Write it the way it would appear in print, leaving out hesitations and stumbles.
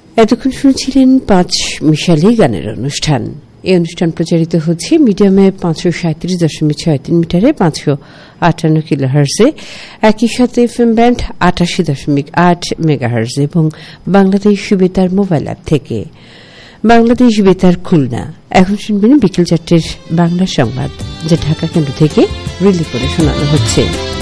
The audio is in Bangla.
এতক্ষণ শুনছিলেন 5 মিশালি গানের অনুষ্ঠান। এই অনুষ্ঠান প্রচারিত হচ্ছে মিডিয়ামে 537.63 মিটারে 558 কিলোহার্জে, একই সাথে এফএম ব্যান্ড 88.8 মেগাহার্জ এবং বাংলাদেশ বেতার মোবাইল অ্যাপ থেকে। বাংলাদেশ বেতার খুলনা। এখন শুনবেন বিকেল 4টের বাংলা সংবাদ, যা ঢাকা কেন্দ্র থেকে রিলে করে শোনানো হচ্ছে।